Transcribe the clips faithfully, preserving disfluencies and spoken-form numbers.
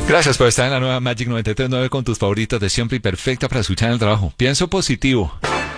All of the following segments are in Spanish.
Gracias por estar en la nueva Magic noventa y tres punto nueve con tus favoritos de siempre y perfecta para escuchar en el trabajo. Pienso positivo.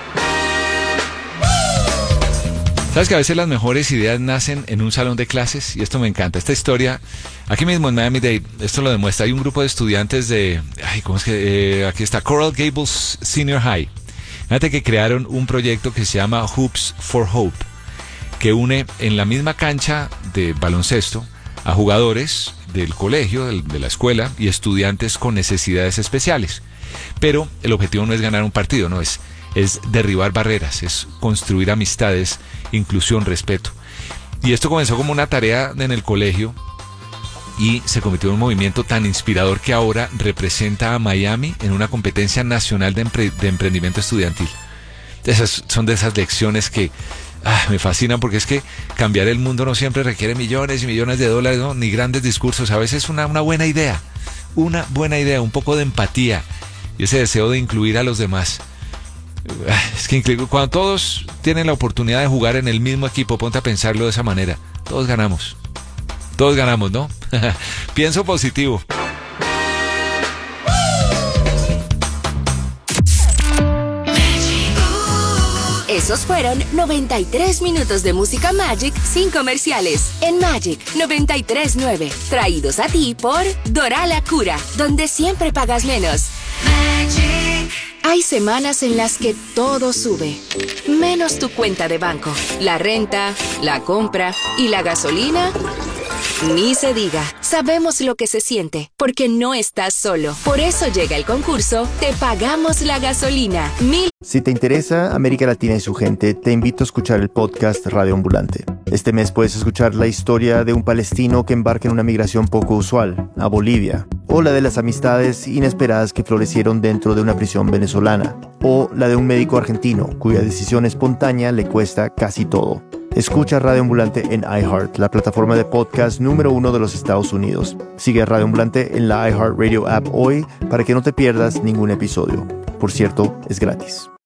¿Sabes que a veces las mejores ideas nacen en un salón de clases? Y esto me encanta. Esta historia, aquí mismo en Miami-Dade, esto lo demuestra. Hay un grupo de estudiantes de... Ay, ¿cómo es que...? Eh, aquí está, Coral Gables Senior High. Fíjate que crearon un proyecto que se llama Hoops for Hope, que une en la misma cancha de baloncesto a jugadores del colegio, del, de la escuela, y estudiantes con necesidades especiales. Pero el objetivo no es ganar un partido, no es... es derribar barreras, es construir amistades, inclusión, respeto. Y esto comenzó como una tarea en el colegio y se convirtió en un movimiento tan inspirador que ahora representa a Miami en una competencia nacional de, empre- de emprendimiento estudiantil. Esas son de esas lecciones que ah, me fascinan, porque es que cambiar el mundo no siempre requiere millones y millones de dólares, ¿no? Ni grandes discursos. A veces una, una buena idea, una buena idea, un poco de empatía y ese deseo de incluir a los demás. Es que cuando todos tienen la oportunidad de jugar en el mismo equipo, ponte a pensarlo de esa manera, todos ganamos, todos ganamos, ¿no? Pienso positivo. Esos fueron noventa y tres minutos de música Magic sin comerciales en Magic noventa y tres punto nueve, traídos a ti por Doral Acura, donde siempre pagas menos. Magic. Hay semanas en las que todo sube, menos tu cuenta de banco, la renta, la compra y la gasolina. Ni se diga, sabemos lo que se siente, porque no estás solo. Por eso llega el concurso Te Pagamos la Gasolina. Mil... Si te interesa América Latina y su gente, te invito a escuchar el podcast Radio Ambulante. Este mes puedes escuchar la historia de un palestino que embarca en una migración poco usual, a Bolivia, o la de las amistades inesperadas que florecieron dentro de una prisión venezolana, o la de un médico argentino cuya decisión espontánea le cuesta casi todo. Escucha Radio Ambulante en iHeart, la plataforma de podcast número uno de los Estados Unidos. Sigue a Radio Ambulante en la iHeartRadio app hoy para que no te pierdas ningún episodio. Por cierto, es gratis.